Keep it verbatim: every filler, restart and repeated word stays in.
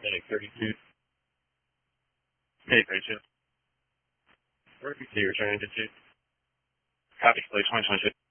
Medic thirty-two. Medic thirty-two. Where do you see returning to two? Copy, play twenty twenty-two.